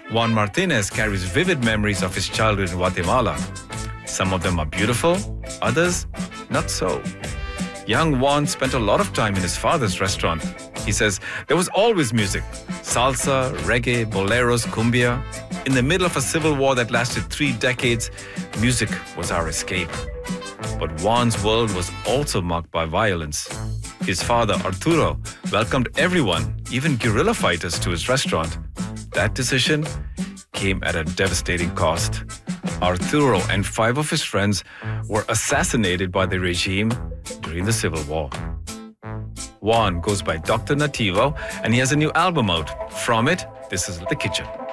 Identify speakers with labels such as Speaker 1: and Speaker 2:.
Speaker 1: Juan Martinez carries vivid memories of his childhood in Guatemala. Some of them are beautiful, others not so. Young Juan spent a lot of time in his father's restaurant. He says there was always music: salsa, reggae, boleros, cumbia. In the middle of a civil war that lasted 3 decades, music was our escape. But Juan's world was also marked by violence. His father, Arturo, welcomed everyone, even guerrilla fighters, to his restaurant. That decision came at a devastating cost. Arturo and 5 of his friends were assassinated by the regime during the Civil War. Juan goes by Dr. Nativo, and he has a new album out. From it, this is The Kitchen.